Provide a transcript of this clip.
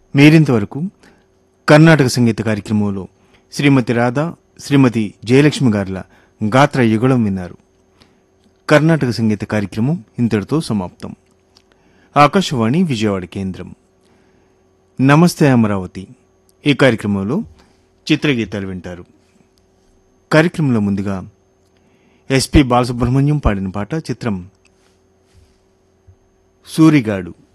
మీరింతవరకు కర్ణాటక సంగీత కార్యక్రమంలో శ్రీమతి రాధా, శ్రీమతి జయలక్ష్మి గారుల గాత్ర యుగళం విన్నారు. కర్ణాటక సంగీత కార్యక్రమం ఇంతటితో సమాప్తం. ఆకాశవాణి విజయవాడ కేంద్రం. నమస్తే అమరావతి ఈ కార్యక్రమంలో చిత్రగీతాలు వింటారు. కార్యక్రమంలో ముందుగా ఎస్పి బాలసుబ్రహ్మణ్యం పాడిన పాట. చిత్రం సూరిగాడు.